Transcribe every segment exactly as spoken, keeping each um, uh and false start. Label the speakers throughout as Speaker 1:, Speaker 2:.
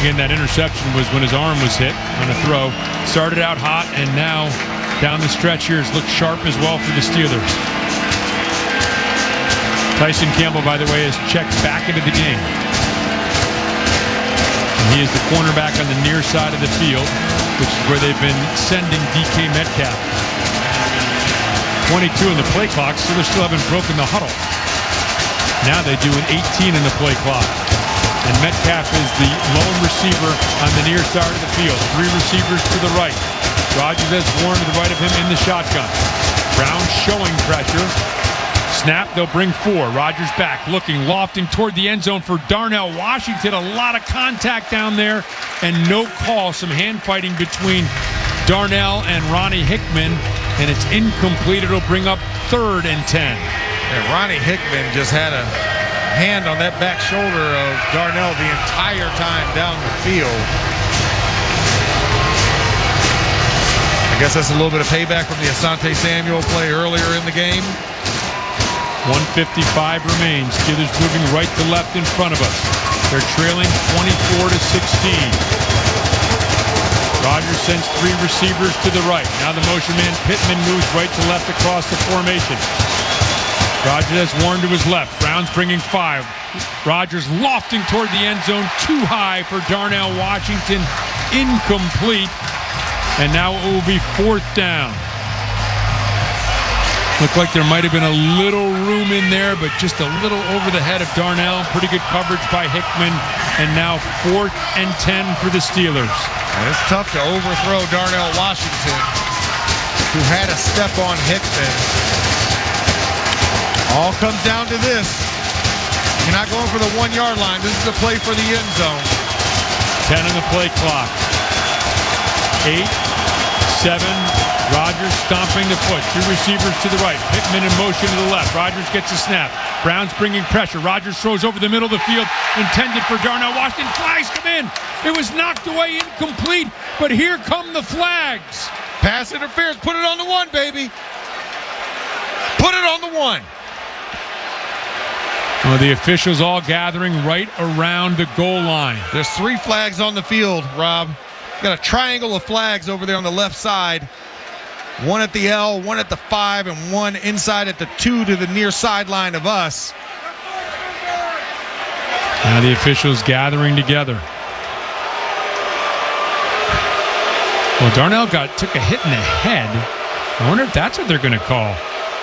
Speaker 1: Again, that interception was when his arm was hit on a throw. Started out hot, and now down the stretch here has looked sharp as well for the Steelers. Tyson Campbell, by the way, has checked back into the game. And he is the cornerback on the near side of the field, which is where they've been sending D K Metcalf. twenty-two in the play clock, so they still haven't broken the huddle. Now they do an eighteen in the play clock. And Metcalf is the lone receiver on the near side of the field. Three receivers to the right. Rodgers has Warren to the right of him in the shotgun. Brown showing pressure. Snap, they'll bring four. Rodgers back, looking, lofting toward the end zone for Darnell Washington. A lot of contact down there and no call. Some hand fighting between Darnell and Ronnie Hickman, and it's incomplete. It'll bring up third and ten.
Speaker 2: Yeah, Ronnie Hickman just had a hand on that back shoulder of Darnell the entire time down the field. I guess that's a little bit of payback from the Asante Samuel play earlier in the game.
Speaker 1: one fifty-five remains. Steelers moving right to left in front of us. They're trailing twenty-four to sixteen. Rodgers sends three receivers to the right. Now the motion man Pittman moves right to left across the formation. Rodgers has Warren to his left. Brown's bringing five. Rodgers lofting toward the end zone. Too high for Darnell Washington. Incomplete. And now it will be fourth down. Looked like there might have been a little room in there, but just a little over the head of Darnell. Pretty good coverage by Hickman. And now fourth and ten for the Steelers.
Speaker 2: And it's tough to overthrow Darnell Washington, who had a step on Hickman. All comes down to this. You're not going for the one-yard line. This is a play for the end zone.
Speaker 1: ten on the play clock. Eight, seven. Rodgers stomping the foot. Two receivers to the right. Pittman in motion to the left. Rodgers gets a snap. Brown's bringing pressure. Rodgers throws over the middle of the field. Intended for Darnell Washington. Flags come in. It was knocked away, incomplete. But here come the flags.
Speaker 2: Pass interference. Put it on the one, baby. Put it on the one.
Speaker 1: Well, the officials all gathering right around the goal line.
Speaker 2: There's three flags on the field, Rob. Got a triangle of flags over there on the left side. One at the L, one at the five, and one inside at the two to the near sideline of us.
Speaker 1: Now the officials gathering together. Well, Darnell got took a hit in the head. I wonder if that's what they're going to call.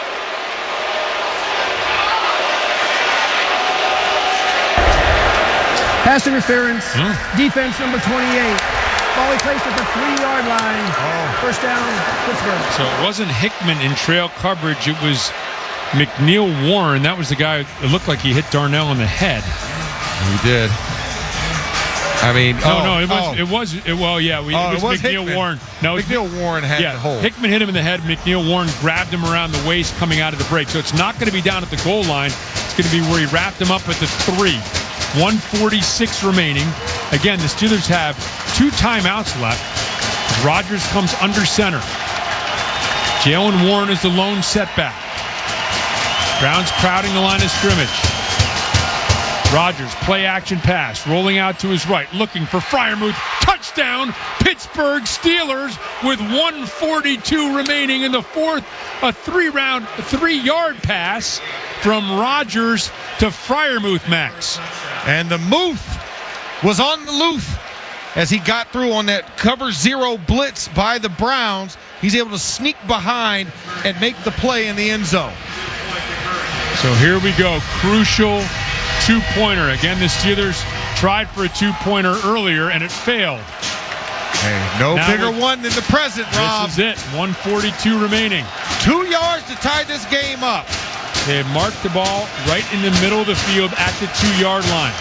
Speaker 3: Pass interference. Huh? Defense number twenty-eight. Ball placed at the three-yard line.
Speaker 2: Oh.
Speaker 3: First down, Pittsburgh.
Speaker 1: So it wasn't Hickman in trail coverage. It was McNeil Warren. That was the guy. It looked like he hit Darnell in the head.
Speaker 2: He did. I mean,
Speaker 1: no,
Speaker 2: oh,
Speaker 1: no, it was,
Speaker 2: oh.
Speaker 1: it was, it, well, yeah, we,
Speaker 2: oh,
Speaker 1: it was,
Speaker 2: it was
Speaker 1: McNeil
Speaker 2: Hickman.
Speaker 1: Warren. No, it was
Speaker 2: McNeil Warren had
Speaker 1: yeah,
Speaker 2: the hold.
Speaker 1: Hickman hit him in the head. McNeil Warren grabbed him around the waist coming out of the break. So it's not going to be down at the goal line. It's going to be where he wrapped him up at the three. one forty-six remaining. Again, the Steelers have two timeouts left. Rodgers comes under center. Jaylen Warren is the lone setback. Brown's crowding the line of scrimmage. Rodgers, play action pass, rolling out to his right, looking for Freiermuth. Touchdown, Pittsburgh Steelers with one forty-two remaining in the fourth. A three-round, three-yard pass from Rodgers to Freiermuth, Max.
Speaker 2: And the Muth was on the loose as he got through on that cover zero blitz by the Browns. He's able to sneak behind and make the play in the end zone.
Speaker 1: So here we go, crucial two-pointer. Again, the Steelers tried for a two-pointer earlier, and it failed.
Speaker 2: Hey, no now bigger one than the present, Rob.
Speaker 1: This is it. one forty-two remaining.
Speaker 2: Two yards to tie this game up.
Speaker 1: They marked the ball right in the middle of the field at the two-yard line.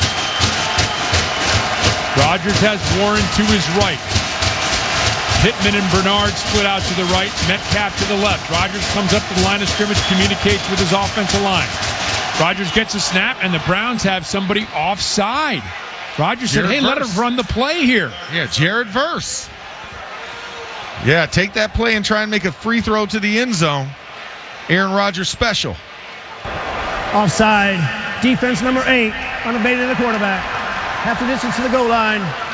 Speaker 1: Rodgers has Warren to his right. Pittman and Bernard split out to the right. Metcalf to the left. Rodgers comes up to the line of scrimmage, communicates with his offensive line. Rodgers gets a snap, and the Browns have somebody offside. Rodgers said, hey, Verse. Let him run the play here.
Speaker 2: Yeah, Jared Verse. Yeah, take that play and try and make a free throw to the end zone. Aaron Rodgers special.
Speaker 3: Offside. Defense number eight. Unabated the quarterback. Half the distance to the goal line.